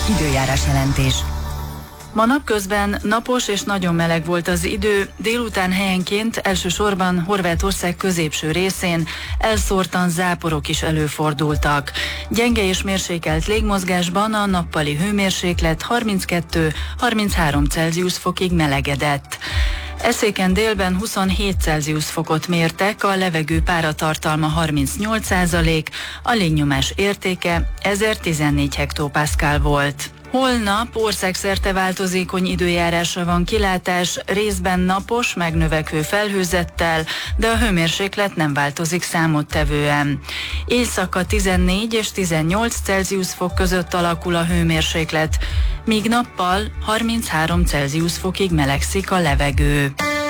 Időjárás jelentés. Ma napközben napos és nagyon meleg volt az idő, délután helyenként elsősorban Horvátország középső részén elszórtan záporok is előfordultak. Gyenge és mérsékelt légmozgásban a nappali hőmérséklet 32-33 Celsius fokig melegedett. Eszéken délben 27 Celsius fokot mértek, a levegő páratartalma 38%, a légnyomás értéke 1014 hektopaszkál volt. Holnap országszerte változékony időjárásra van kilátás, részben napos, megnövekvő felhőzettel, de a hőmérséklet nem változik számottevően. Éjszaka 14 és 18 Celsius fok között alakul a hőmérséklet, míg nappal 33 Celsius fokig melegszik a levegő.